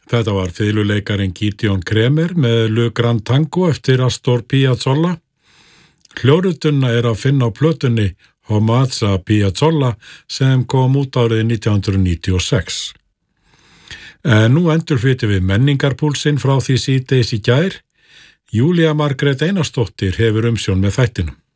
Þetta var fiðluleikarin Gideon Kremer með Le Grand Tango eftir Astor Piazzolla. Hljóðritunina að finna á plötunni Homage à Piazzolla sem kom út árið 1996. En nú endurflytjum við menningarpúlsinn frá því síðdegis í gær. Júlía Margrét Einarsdóttir hefur umsjón með þættinum.